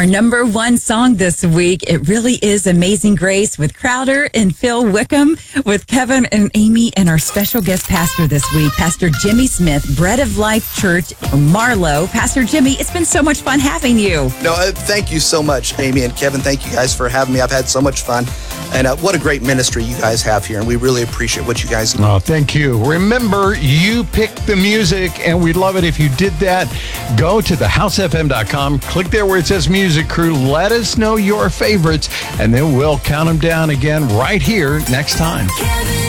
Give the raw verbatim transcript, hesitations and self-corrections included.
Our number one song this week, it really is Amazing Grace with Crowder and Phil Wickham, with Kevin and Amy, and our special guest pastor this week, Pastor Jimmy Smith, Bread of Life Church, Marlow. Pastor Jimmy, it's been so much fun having you. No, uh, thank you so much, Amy and Kevin. Thank you guys for having me. I've had so much fun. And uh, what a great ministry you guys have here. And we really appreciate what you guys do. Oh, thank you. Remember, you picked the music, and we'd love it if you did that. Go to the house f m dot com, click there where it says Music Crew, let us know your favorites, and then we'll count them down again right here next time. Kevin